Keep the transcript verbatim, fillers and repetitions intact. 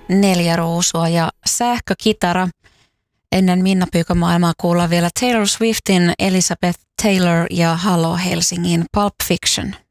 Neljä ruusua ja sähkökitara. Ennen Minna Pyykö-maailmaa kuullaan vielä Taylor Swiftin Elizabeth Taylor ja Halo Helsingin Pulp Fiction.